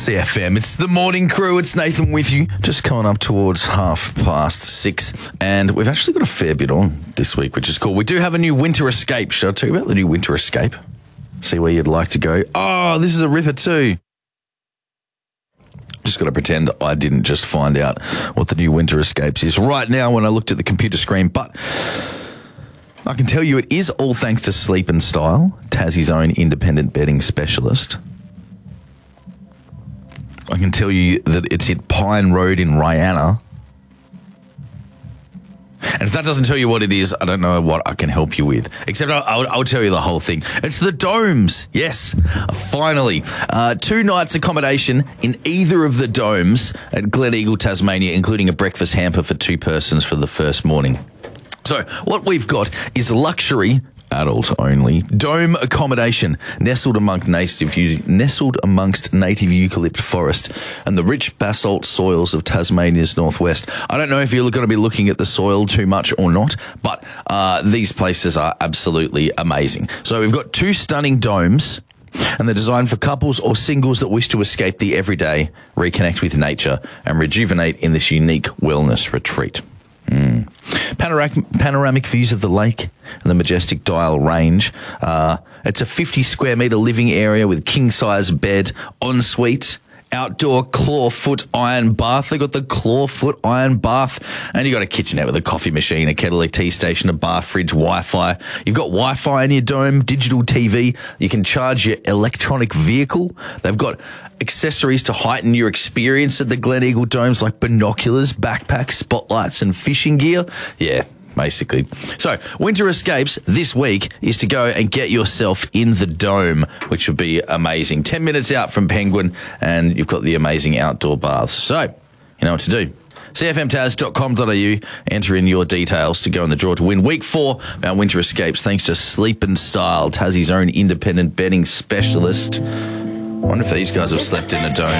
CFM. It's the morning crew. It's Nathan with you. Just coming up towards 6:30. And we've actually got a fair bit on this week, which is cool. We do have a new winter escape. Should I tell you about the new winter escape? See where you'd like to go. Oh, this is a ripper too. Just got to pretend I didn't just find out what the new winter escapes is right now when I looked at the computer screen. But I can tell you it is all thanks to Sleep and Style, Tassie's own independent bedding specialist. I can tell you that it's at Pine Road in Rihanna. And if that doesn't tell you what it is, I don't know what I can help you with. Except I'll tell you the whole thing. It's the Domes. Yes, finally. 2 nights accommodation in either of the Domes at Gleneagle, Tasmania, including a breakfast hamper for 2 persons for the first morning. So what we've got is luxury, adult only, dome accommodation nestled amongst native eucalypt forest and the rich basalt soils of Tasmania's northwest. I don't know if you're going to be looking at the soil too much or not, but these places are absolutely amazing. So we've got 2 stunning domes, and they're designed for couples or singles that wish to escape the everyday, reconnect with nature, and rejuvenate in this unique wellness retreat. Panoramic views of the lake and the majestic Dial Range. It's a 50 square metre living area with king-size bed, ensuite, outdoor clawfoot iron bath. They got the clawfoot iron bath, and you got a kitchenette with a coffee machine, a kettle, a tea station, a bar, fridge, Wi-Fi. You've got Wi-Fi in your dome, digital TV. You can charge your electronic vehicle. They've got accessories to heighten your experience at the Gleneagle Domes, like binoculars, backpacks, spotlights, and fishing gear. Yeah, basically. So, winter escapes this week is to go and get yourself in the dome, which would be amazing. 10 minutes out from Penguin, and you've got the amazing outdoor baths. So, you know what to do. cfmtaz.com.au, enter in your details to go in the draw to win week 4 of our winter escapes, thanks to Sleep and Style, Tassie's own independent bedding specialist. I wonder if these guys have slept in a dome.